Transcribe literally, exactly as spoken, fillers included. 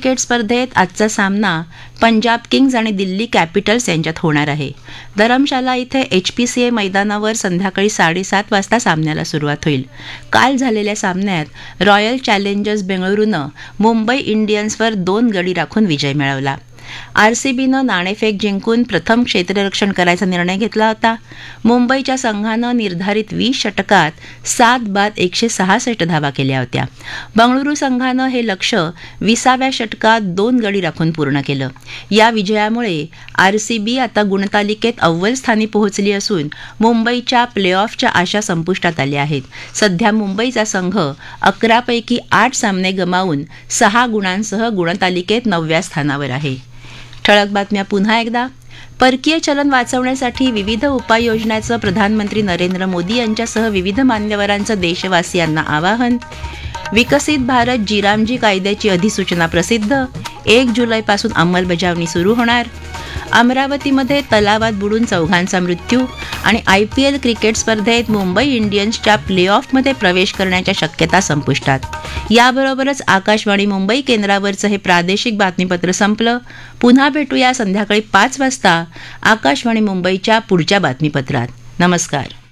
Cricket स्पर्धेत आजचा सामना पंजाब किंग्ज आणि दिल्ली कॅपिटल्स यांच्यात होणार आहे. धरमशाला इथे एच पी सी ए मैदानावर संध्याकाळी साडेसात वाजता सामन्याला सुरुवात होईल. काल झालेल्या सामन्यात रॉयल चॅलेंजर्स बेंगळुरूनं मुंबई इंडियन्सवर दोन गडी राखून विजय मिळवला. आरसीबीनं नाणेफेक जिंकून प्रथम क्षेत्ररक्षण करायचा निर्णय घेतला होता. मुंबईच्या संघानं निर्धारित वीस षटकात सात बाद एकशे सहासष्ट धावा केल्या होत्या. बंगळुरू संघानं हे लक्ष्य विसाव्या षटकात दोन गडी राखून पूर्ण केलं. या विजयामुळे आरसीबी आता गुणतालिकेत अव्वल स्थानी पोहोचली असून मुंबईच्या प्लेऑफच्या आशा संपुष्टात आल्या आहेत. सध्या मुंबईचा संघ अकरापैकी आठ सामने गमावून सहा गुणांसह गुणतालिकेत नवव्या स्थानावर आहे. ठळक बातम्या पुन्हा एकदा. परकीय चलन वाचवण्यासाठी विविध उपाययोजनांचं प्रधानमंत्री नरेंद्र मोदी यांच्यासह विविध मान्यवरांचं देशवासियांना आवाहन. विकसित भारत जीरामजी कायद्याची अधिसूचना प्रसिद्ध. एक जुलैपासून अंमलबजावणी सुरू होणार. अमरावतीमध्ये तलावात बुडून चौघांचा मृत्यू. आणि आय पी एल क्रिकेट स्पर्धेत मुंबई इंडियन्सच्या प्लेऑफमध्ये प्रवेश करण्याच्या शक्यता संपुष्टात. याबरोबरच आकाशवाणी मुंबई केंद्रावरचं हे प्रादेशिक बातमीपत्र संपलं. पुन्हा भेटूया संध्याकाळी पाच वाजता आकाशवाणी मुंबईच्या पुढच्या बातमीपत्रात. नमस्कार.